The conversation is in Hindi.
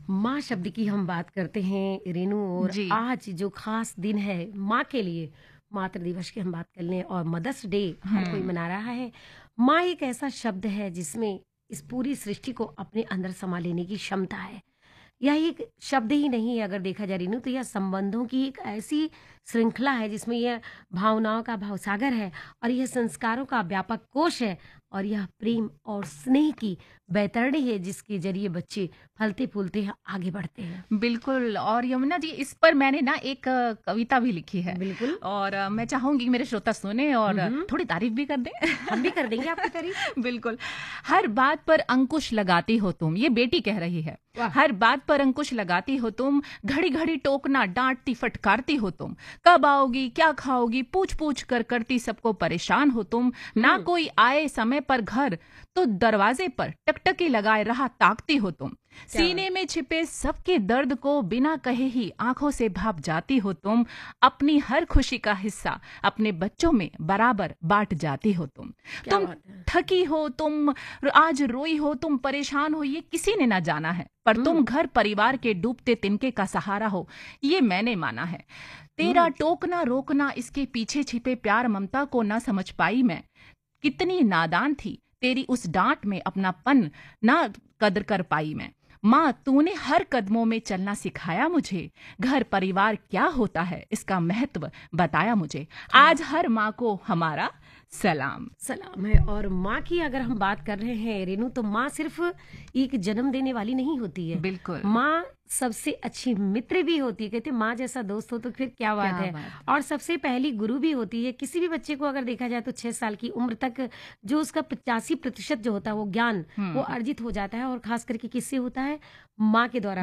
माँ शब्द की हम बात करते हैं रेनू, और जी। आज जो खास दिन है माँ के लिए, मातृ दिवस की हम बात कर लें और मदर्स डे हर कोई हुँ। मना रहा है। माँ एक ऐसा शब्द है जिसमें इस पूरी सृष्टि को अपने अंदर समा लेने की क्षमता है। यह एक शब्द ही नहीं है, अगर देखा जाए रेनू, तो यह संबंधों की एक ऐसी श्रृंखला है जिसमें यह भावनाओं का भावसागर है, और यह संस्कारों का व्यापक कोश है, और यह प्रेम और स्नेह की बैतरणी है जिसके जरिए बच्चे फलते फूलते हैं, आगे बढ़ते हैं। बिल्कुल। और यमुना जी, इस पर मैंने ना एक कविता भी लिखी है बिल्कुल। और मैं चाहूँगी मेरे श्रोता सुने और हम्म। थोड़ी तारीफ़ भी कर दें। हम भी कर देंगे आपकी तारीफ। बिल्कुल। हर बात पर अंकुश लगाती हो तुम, ये बेटी कह रही है। वाह। हर बात पर अंकुश लगाती हो तुम, घड़ी-घड़ी टोकना, डाँटती फटकारती हो तुम। कब आओगी, क्या खाओगी, पूछ-पूछ कर करती सबको परेशान हो तुम। ना कोई आए समय पर घर, तो दरवाजे पर टकटकी लगाए राह ताकती हो तुम। क्या सीने में छिपे सबके दर्द को बिना कहे ही आंखों से भाप जाती हो तुम। अपनी हर खुशी का हिस्सा अपने बच्चों में बराबर बांट जाती हो तुम। क्या तुम बात है। थकी हो, तुम आज रोई हो, तुम परेशान हो, ये किसी ने ना जाना है, पर तुम घर परिवार के डूबते तिनके का सहारा हो, ये मैंने माना है। तेरा हम्म। टोकना रोकना, इसके पीछे छिपे प्यार ममता को ना समझ पाई मैं। कितनी नादान थी तेरी उस डांट में, अपनापन ना कदर कर पाई मैं। माँ, तूने हर कदमों में चलना सिखाया मुझे। घर परिवार क्या होता है इसका महत्व बताया मुझे। आज हर माँ को हमारा सलाम। सलाम है। और माँ की अगर हम बात कर रहे हैं रेनू, तो माँ सिर्फ एक जन्म देने वाली नहीं होती है। बिल्कुल। माँ सबसे अच्छी मित्र भी होती है। कहते हैं, माँ जैसा दोस्त हो तो फिर क्या बात क्या है। बात। और सबसे पहली गुरु भी होती है। किसी भी बच्चे को अगर देखा जाए तो 6 साल की उम्र तक जो उसका 85% जो होता है वो ज्ञान वो हम्म। अर्जित हो जाता है, और खास करके किससे होता है, माँ के द्वारा